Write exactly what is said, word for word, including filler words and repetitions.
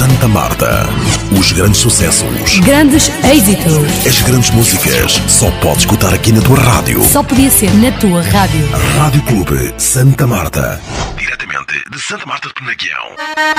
Santa Marta. Os grandes sucessos, grandes êxitos, as grandes músicas, só podes escutar aqui na tua rádio. só podia ser na tua rádio. Rádio Clube Santa Marta. Diretamente de Santa Marta de Penaguião.